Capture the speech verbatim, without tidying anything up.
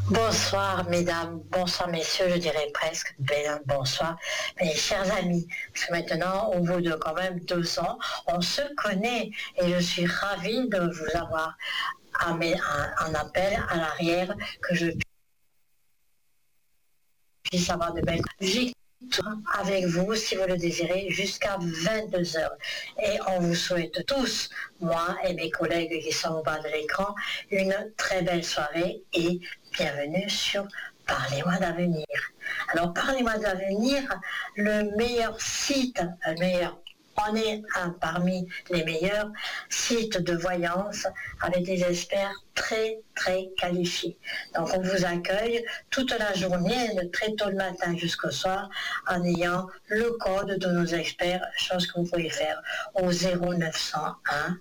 Bonsoir mesdames, bonsoir messieurs, je dirais presque bien bonsoir mes chers amis. Parce que maintenant, au bout de quand même deux ans, on se connaît et je suis ravie de vous avoir un, un appel à l'arrière que je puisse avoir de belles musiques avec vous si vous le désirez jusqu'à vingt-deux heures. Et on vous souhaite tous, moi et mes collègues qui sont au bas de l'écran, une très belle soirée et bienvenue sur Parlez-moi d'avenir. Alors Parlez-moi d'avenir, le meilleur site, le meilleur on est un parmi les meilleurs sites de voyance avec des experts très très qualifiés. Donc on vous accueille toute la journée, de très tôt le matin jusqu'au soir, en ayant le code de nos experts, chose que vous pouvez faire au zéro neuf cent un